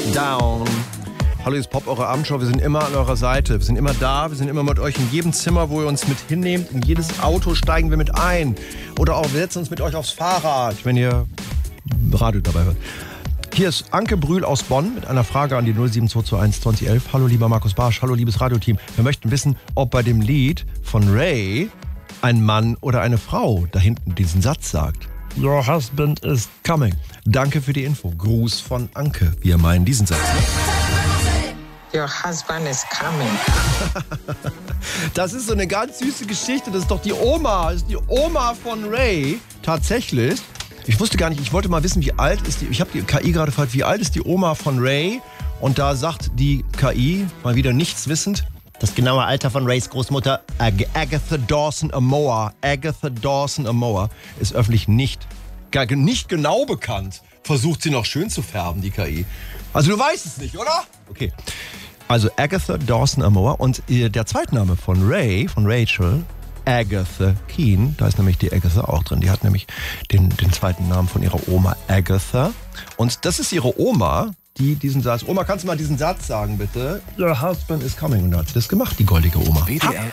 Down. Hallo, hier ist Pop, eure Abendshow. Wir sind immer an eurer Seite. Wir sind immer da. Wir sind immer mit euch in jedem Zimmer, wo ihr uns mit hinnehmt. In jedes Auto steigen wir mit ein. Oder auch, wir setzen uns mit euch aufs Fahrrad, wenn ihr Radio dabei hört. Hier ist Anke Brühl aus Bonn mit einer Frage an die 07221 2011. Hallo, lieber Markus Barsch. Hallo, liebes Radioteam. Wir möchten wissen, ob bei dem Lied von Ray ein Mann oder eine Frau da hinten diesen Satz sagt. Your husband is coming. Danke für die Info. Gruß von Anke. Wir meinen diesen Satz. Your husband is coming. Das ist so eine ganz süße Geschichte. Das ist doch die Oma. Das ist die Oma von Ray. Tatsächlich. Ich wusste gar nicht, ich wollte mal wissen, wie alt ist die. Ich habe die KI gerade gefragt, wie alt ist die Oma von Ray? Und da sagt die KI, mal wieder nichts wissend, das genaue Alter von Rays Großmutter Agatha Dawson Amoa. Agatha Dawson Amoa ist öffentlich nicht genau bekannt. Versucht sie noch schön zu färben, die KI. Also du weißt es nicht, oder? Okay. Also Agatha Dawson Amoa und der Zweitname von Ray, von Rachel, Agatha Keane, da ist nämlich die Agatha auch drin. Die hat nämlich den zweiten Namen von ihrer Oma Agatha. Und das ist ihre Oma, die diesen Satz... Oma, kannst du mal diesen Satz sagen, bitte? Your husband is coming. Und da hat sie das gemacht, die goldige Oma.